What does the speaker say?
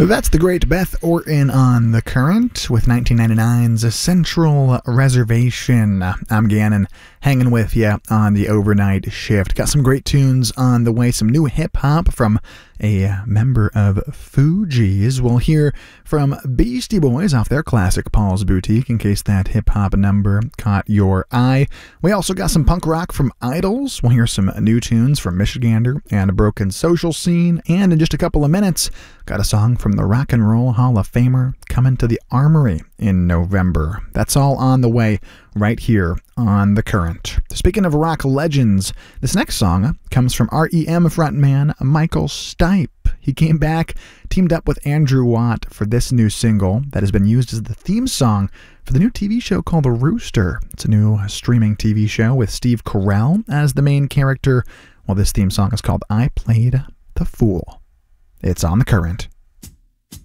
That's the great Beth Orton on The Current with 1999's Central Reservation. I'm Gannon, hanging with you on the overnight shift. Got some great tunes on the way, some new hip-hop from a member of Fugees. We'll hear from Beastie Boys off their classic Paul's Boutique, in case that hip-hop number caught your eye. We also got some punk rock from Idols. We'll hear some new tunes from Michigander and a Broken Social Scene. And in just a couple of minutes, got a song from the Rock and Roll Hall of Famer coming to the Armory in November. That's all on the way right here on The Current. Speaking of rock legends, this next song comes from REM frontman Michael Stipe. He came back, teamed up with Andrew Watt for this new single that has been used as the theme song for the new TV show called The Rooster. It's a new streaming TV show with Steve Carell as the main character. Well, this theme song is called I Played the Fool. It's on The Current.